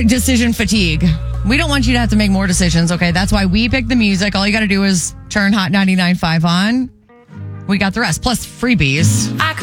decision fatigue. We don't want you to have to make more decisions, okay? That's why we pick the music. All you got to do is turn Hot 99.5 on. We got the rest, plus freebies.